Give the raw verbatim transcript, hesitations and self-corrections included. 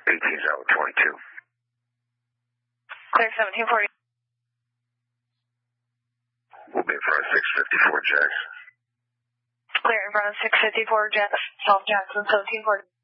eighteen's out with twenty-two. Clear seventeen forty. We'll be in front of six fifty-four Jacks. Clear in front of six fifty-four Jacks, South Jackson, seventeen forty.